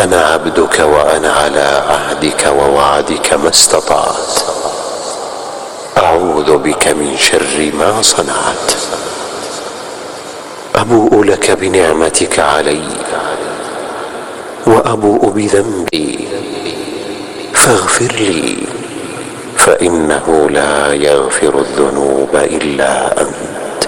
أنا عبدك وأنا على عهدك ووعدك ما استطعت، أعوذ بك من شر ما صنعت. أبوء لك بنعمتك علي وأبوء بذنبي فاغفر لي، فإنه لا يغفر الذنوب إلا أنت.